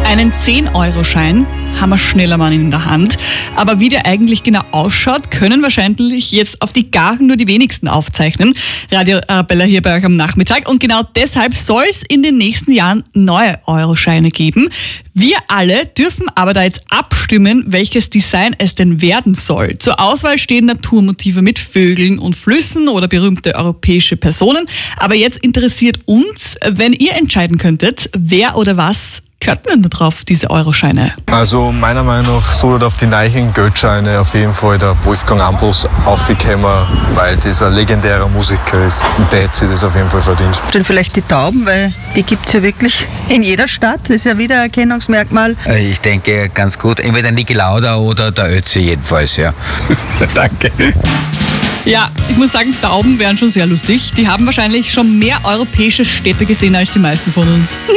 Einen 10-Euro-Schein haben wir schneller mal in der Hand. Aber wie der eigentlich genau ausschaut, können wahrscheinlich jetzt auf die Garen nur die wenigsten aufzeichnen. Radio Arabella hier bei euch am Nachmittag. Und genau deshalb soll es in den nächsten Jahren neue Euroscheine geben. Wir alle dürfen aber da jetzt abstimmen, welches Design es denn werden soll. Zur Auswahl stehen Naturmotive mit Vögeln und Flüssen oder berühmte europäische Personen. Aber jetzt interessiert uns, wenn ihr entscheiden könntet, wer oder was gehört denn da drauf, diese Euroscheine? Also meiner Meinung nach soll auf die neuen Geldscheine auf jeden Fall der Wolfgang Ambros aufgekommen, weil das ein legendärer Musiker ist und der hat sich das auf jeden Fall verdient. Dann vielleicht die Tauben, weil die gibt es ja wirklich in jeder Stadt. Das ist ja wieder ein Erkennungsmerkmal. Ich denke ganz gut, entweder Niki Lauda oder der Ötzi jedenfalls, ja. Danke. Ja, ich muss sagen, Tauben wären schon sehr lustig. Die haben wahrscheinlich schon mehr europäische Städte gesehen als die meisten von uns.